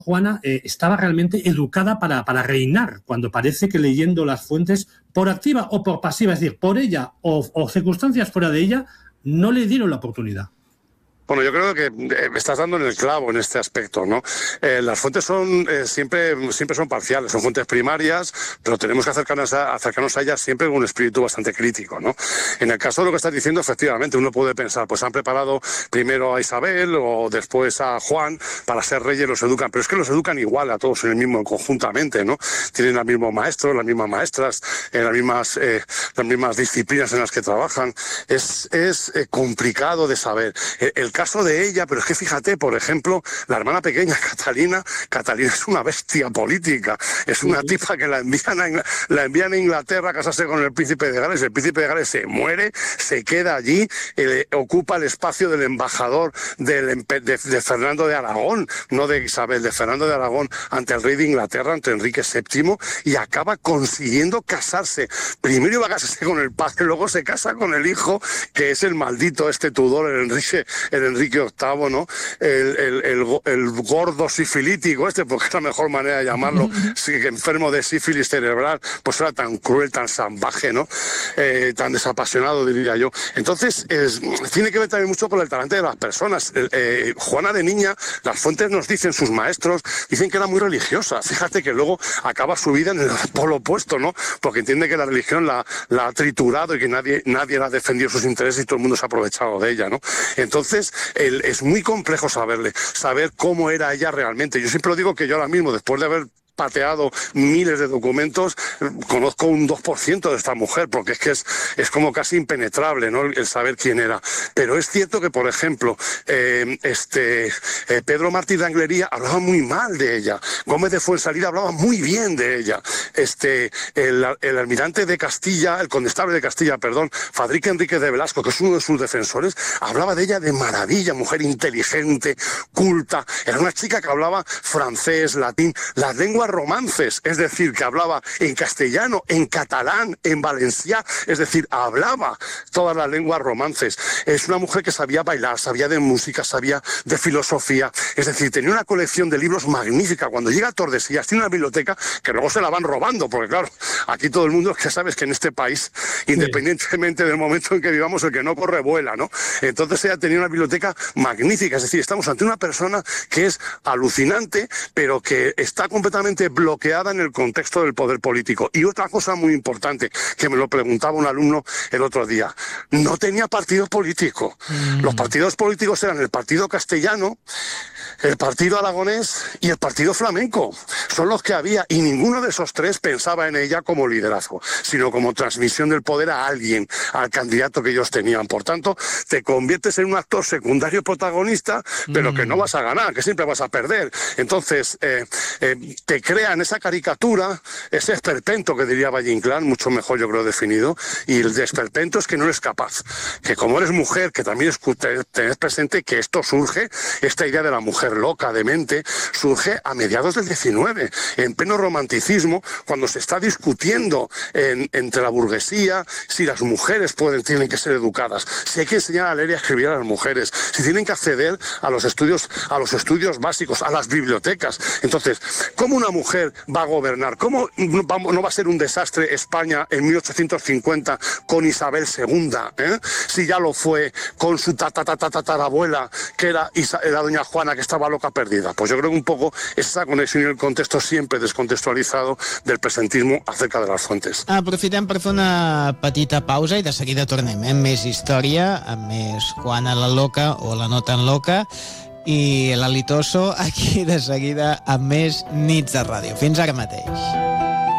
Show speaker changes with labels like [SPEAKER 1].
[SPEAKER 1] Juana estaba realmente educada para reinar, cuando parece que leyendo las fuentes, por activa o por pasiva, es decir, por ella o circunstancias fuera de ella, no le dieron la oportunidad.
[SPEAKER 2] Bueno, yo creo que estás dando en el clavo en este aspecto, ¿no? Las fuentes son siempre son parciales, son fuentes primarias, pero tenemos que acercarnos a ellas siempre con un espíritu bastante crítico, ¿no? En el caso de lo que estás diciendo, efectivamente, uno puede pensar, pues han preparado primero a Isabel o después a Juan para ser reyes, los educan, pero es que los educan igual a todos en el mismo, conjuntamente, ¿no? Tienen los mismos maestros, las mismas maestras, las mismas disciplinas en las que trabajan. Es complicado de saber. El caso de ella, pero es que fíjate, por ejemplo, la hermana pequeña, Catalina es una bestia política, es una tipa que la envían a Inglaterra a casarse con el príncipe de Gales se muere, se queda allí, ocupa el espacio del embajador de Fernando de Aragón, no de Isabel, de Fernando de Aragón, ante el rey de Inglaterra, ante Enrique VII, y acaba consiguiendo casarse. Primero iba a casarse con el padre, luego se casa con el hijo, que es el maldito Tudor, el Enrique VIII, ¿no? El gordo sifilítico porque es la mejor manera de llamarlo, enfermo de sífilis cerebral, pues era tan cruel, tan salvaje, ¿no? Tan desapasionado, diría yo. Entonces, tiene que ver también mucho con el talante de las personas. Juana de niña, las fuentes nos dicen, sus maestros, dicen que era muy religiosa. Fíjate que luego acaba su vida en el polo opuesto, ¿no? Porque entiende que la religión la ha triturado y que nadie le ha defendido sus intereses y todo el mundo se ha aprovechado de ella, ¿no? Entonces, es muy complejo saber cómo era ella realmente. Yo siempre lo digo que yo ahora mismo, después de haber pateado miles de documentos, conozco un 2% de esta mujer, porque es como casi impenetrable, ¿no? El saber quién era. Pero es cierto que, por ejemplo, Pedro Martí de Anglería hablaba muy mal de ella, Gómez de Fuensalida hablaba muy bien de ella, el almirante de Castilla, el condestable de Castilla, perdón, Fadrique Enríquez de Velasco, que es uno de sus defensores, hablaba de ella de maravilla, mujer inteligente, culta, era una chica que hablaba francés, latín, las lenguas romances, es decir, que hablaba en castellano, en catalán, en valencià, es decir, hablaba todas las lenguas romances. Es una mujer que sabía bailar, sabía de música, sabía de filosofía, es decir, tenía una colección de libros magnífica. Cuando llega a Tordesillas tiene una biblioteca que luego se la van robando, porque claro, aquí todo el mundo, es que sabes que en este país, independientemente del momento en que vivamos, el que no corre vuela, ¿no? Entonces ella tenía una biblioteca magnífica, es decir, estamos ante una persona que es alucinante, pero que está completamente bloqueada en el contexto del poder político. Y otra cosa muy importante, que me lo preguntaba un alumno el otro día, no tenía partido político. Los partidos políticos eran el partido castellano, el partido aragonés y el partido flamenco. Son los que había, y ninguno de esos tres pensaba en ella como liderazgo, sino como transmisión del poder a alguien, al candidato que ellos tenían. Por tanto, te conviertes en un actor secundario protagonista, pero que no vas a ganar, que siempre vas a perder. Entonces, te crean esa caricatura, ese esperpento que diría Valle Inclán, mucho mejor yo creo definido, y el de esperpento es que no eres capaz, que como eres mujer, que también tenés presente que esto surge, esta idea de la mujer loca, demente, surge a mediados del 19, en pleno romanticismo, cuando se está discutiendo entre la burguesía si las mujeres tienen que ser educadas, si hay que enseñar a leer y a escribir a las mujeres, si tienen que acceder a los estudios básicos, a las bibliotecas. Entonces, ¿cómo una mujer va a gobernar? ¿Cómo no va a ser un desastre España en 1850 con Isabel II? Si ya lo fue con su tatarabuela, que era la doña Juana, que estaba loca perdida. Pues yo creo que un poco esa conexión y el contexto siempre descontextualizado del presentismo acerca de las fuentes.
[SPEAKER 3] Aprofitem per fer una petita pausa i de seguida tornem, amb més història, amb més Juana la loca o la no tan loca, i la Litoso aquí de seguida amb més Nits de Ràdio. Fins ara mateix.